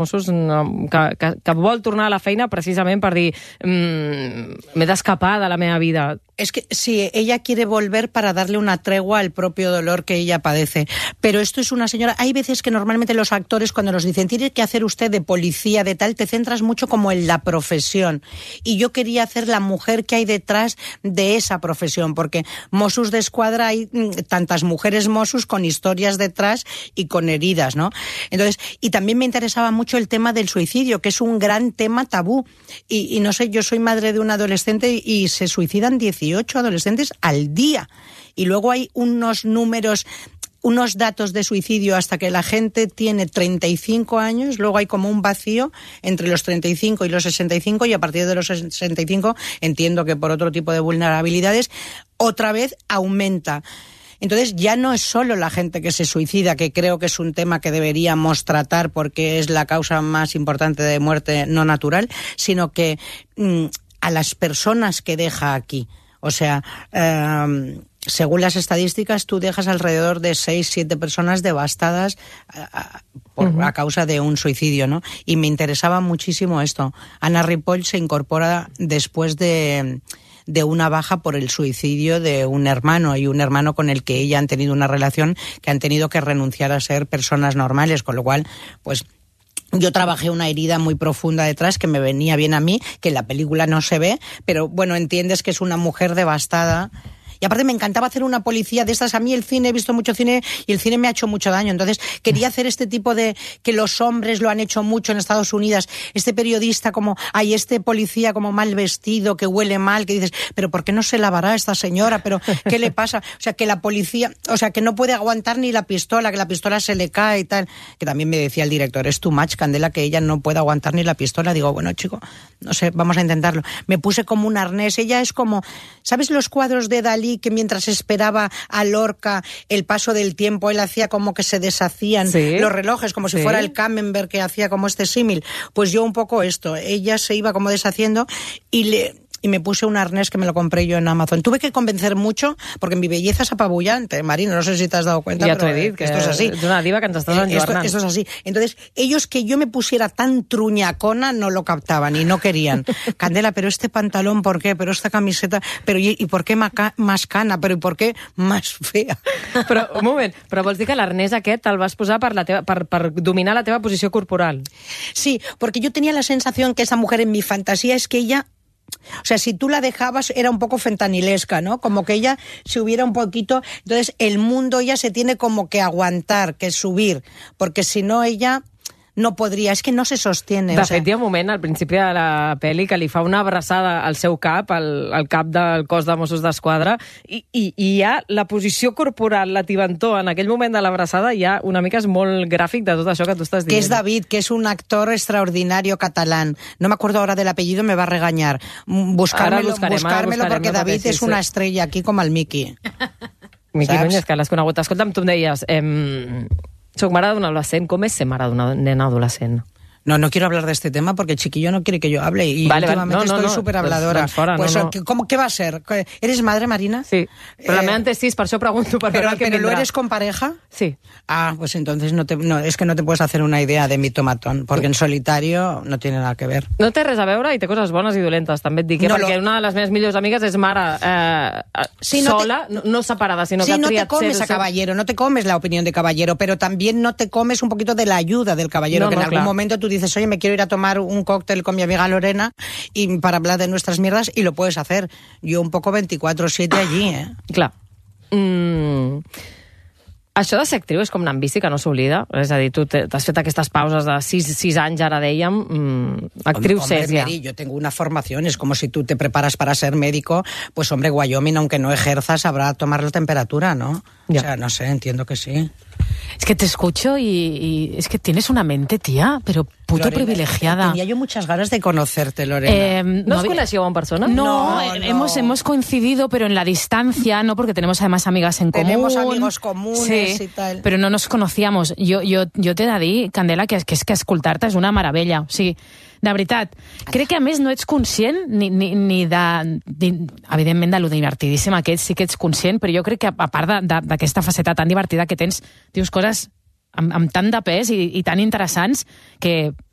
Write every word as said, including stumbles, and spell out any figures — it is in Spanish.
Mossos que, que, que vol tornar a la feina precisament per dir mmm, m'he d'escapar de la meva vida. Es que sí, ella quiere volver para darle una tregua al propio dolor que ella padece. Pero esto es una señora... Hay veces que normalmente los actores cuando nos dicen tiene que hacer usted de policía, de tal, te centras mucho como en la profesión. Y yo quería hacer la mujer que hay detrás de esa profesión, porque Mossos d'Esquadra hay tantas mujeres Mossos con historias detrás y con heridas, ¿no? Entonces, y también me interesaba mucho el tema del suicidio, que es un gran tema tabú. Y, y no sé, yo soy madre de un adolescente y se suicidan dieciocho adolescentes al día. Y luego hay unos números, unos datos de suicidio hasta que la gente tiene treinta y cinco años, luego hay como un vacío entre los treinta y cinco y los sesenta y cinco, y a partir de los sesenta y cinco, entiendo que por otro tipo de vulnerabilidades, otra vez aumenta. Entonces ya no es solo la gente que se suicida, que creo que es un tema que deberíamos tratar porque es la causa más importante de muerte no natural, sino que mmm, a las personas que deja aquí. O sea, eh, según las estadísticas, tú dejas alrededor de seis, siete personas devastadas a, por, uh-huh. a causa de un suicidio, ¿no? Y me interesaba muchísimo esto. Ana Ripoll se incorpora después de... de una baja por el suicidio de un hermano, y un hermano con el que ella han tenido una relación que han tenido que renunciar a ser personas normales, con lo cual, pues... Yo trabajé una herida muy profunda detrás que me venía bien a mí, que en la película no se ve, pero bueno, entiendes que es una mujer devastada. Y aparte me encantaba hacer una policía de estas. A mí el cine, he visto mucho cine y el cine me ha hecho mucho daño. Entonces quería hacer este tipo de... que los hombres lo han hecho mucho en Estados Unidos. Este periodista como... hay este policía como mal vestido, que huele mal, que dices, pero ¿por qué no se lavará esta señora? ¿Pero qué le pasa? O sea, que la policía... o sea, que no puede aguantar ni la pistola, que la pistola se le cae y tal. Que también me decía el director, es too much, Candela, que ella no puede aguantar ni la pistola. Digo, bueno, chico, no sé, vamos a intentarlo. Me puse como un arnés. Ella es como... ¿sabes los cuadros de Dalí que mientras esperaba a Lorca el paso del tiempo, él hacía como que se deshacían ¿sí? los relojes, como si ¿sí? fuera el Camembert que hacía como este símil? Pues yo un poco esto, ella se iba como deshaciendo y le... y me puse un arnés que me lo compré yo en Amazon. Tuve que convencer mucho, porque mi belleza es apabullante, Marina, no sé si te has dado cuenta, ja però dit, que esto es así. És una diva que ens estàs enlluernant. Esto, esto es así. Entonces, ellos que yo me pusiera tan truñacona no lo captaban y no querían. Candela, pero este pantalón, ¿por qué? Pero esta camiseta, pero ¿y, y por qué maca, más cana? Pero ¿y por qué más fea? Però, un moment, però vols dir que l'arnès aquest te'l vas posar per, la teva, per, per dominar la teva posició corporal? Sí, porque yo tenía la sensación que esa mujer en mi fantasía es que ella... o sea, si tú la dejabas era un poco fentanilesca, ¿no? Como que ella se hubiera un poquito... entonces el mundo ella se tiene como que aguantar, que subir, porque si no ella... no podria, és que no se sostiene. De o sea... fet, hi ha un moment al principi de la pel·li que li fa una abraçada al seu cap, al, al cap del cos de Mossos d'Esquadra, i, i, i hi ha la posició corporal, la tibantor, en aquell moment de l'abraçada, hi ha una mica és molt gràfic de tot això que tu estàs dient. Que és David, que és un actor extraordinario catalán. No me acuerdo ahora del apellido, me va a regañar. Buscármelo, buscármelo porque David és una estrella aquí com el Miqui. Miqui Núñez, que l'has conegut. Escolta'm, tu em deies... Eh, soc mare d'un adolescent. Com és ser mare d'un nen adolescent? No, no quiero hablar de este tema porque el chiquillo no quiere que yo hable y vale, últimamente vale. No, estoy no, no. súper habladora. Pues, fora, pues, no, no. ¿cómo, ¿Qué va a ser? ¿Eres madre, Marina? Sí, però eh, la meva antes per això pregunto. Per pero que pero ¿lo eres con pareja? Sí. Ah, pues entonces no te, no, es que no te puedes hacer una idea de mi tomatón, porque en solitario no tiene nada que ver. No té res a veure i té coses bones i dolentes, també et dic, no, perquè lo... una de les meves millors amigues és mare eh, sí, no sola, te... no, no separada, sinó sí, que ha no triat te comes ser... a Caballero, no te comes la opinión de Caballero, pero también no te comes un poquito de la ayuda del Caballero, no, que no, en algún claro. momento tú dices, oye, me quiero ir a tomar un cóctel con mi amiga Lorena y para hablar de nuestras mierdas, y lo puedes hacer. Yo un poco veinticuatro siete allí, eh? Clar. Mm. Això de ser actriu és com anar en bici, que no s'oblida. És a dir, tu t'has fet aquestes pauses de sis, sis anys, ara dèiem, mm, actriu hombre, ser ja. Mary, yo tengo una formación, es como si tú te preparas para ser médico, pues hombre, Wyoming, aunque no ejerzas, sabrá tomar la temperatura, ¿no? Ya. O sea, no sé, entiendo que sí. Es que te escucho y, y es que tienes una mente, tía, pero puto Lorena, privilegiada. Tenía yo muchas ganas de conocerte, Lorena. Eh, ¿No os conocíais en persona? No, no, no. no. Hemos, hemos coincidido, pero en la distancia, ¿no? Porque tenemos además amigas en tenemos común. Tenemos amigos comunes sí, y tal. Però no nos conocíamos. Jo, jo, jo t'he de dir, Candela, que, que és que escoltar-te és una meravella. O sigui, de veritat, crec que a més no ets conscient ni, ni, ni de, de... Evidentment, de lo divertidíssima que ets, sí que ets conscient, però jo crec que a part d'aquesta faceta tan divertida que tens, dius coses amb, amb tant de pes i, i tan interessants que